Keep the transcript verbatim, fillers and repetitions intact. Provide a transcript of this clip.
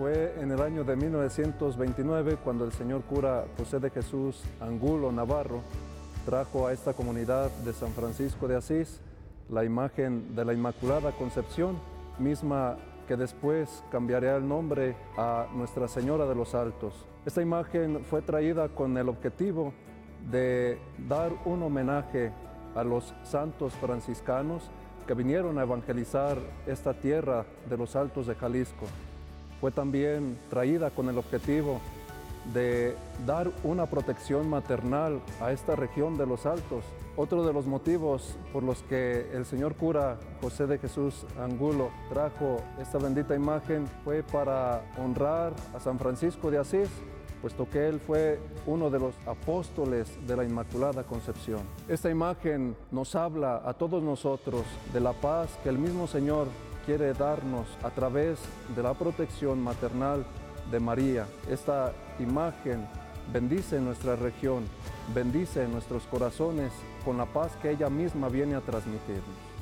Fue en el año de mil novecientos veintinueve cuando el señor cura José de Jesús Angulo Navarro trajo a esta comunidad de San Francisco de Asís la imagen de la Inmaculada Concepción, misma que después cambiaría el nombre a Nuestra Señora de los Altos. Esta imagen fue traída con el objetivo de dar un homenaje a los santos franciscanos que vinieron a evangelizar esta tierra de los Altos de Jalisco. Fue también traída con el objetivo de dar una protección maternal a esta región de los Altos. Otro de los motivos por los que el señor cura José de Jesús Angulo trajo esta bendita imagen fue para honrar a San Francisco de Asís, puesto que él fue uno de los apóstoles de la Inmaculada Concepción. Esta imagen nos habla a todos nosotros de la paz que el mismo Señor quiere darnos a través de la protección maternal de María. Esta imagen bendice nuestra región, bendice nuestros corazones con la paz que ella misma viene a transmitirnos.